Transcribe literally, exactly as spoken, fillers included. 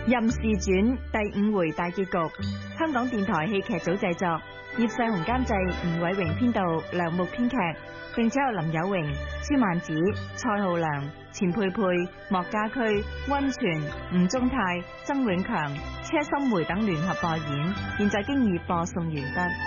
任氏傳第五回大結局，香港電台戲劇組製作，葉世雄監製，吳偉榮編導，梁木編劇，並且有林有榮、蕭萬子、蔡浩良、錢佩佩、莫家駒、溫泉、吳宗泰、曾永強、車心梅等聯合播演，現在經已播送完畢。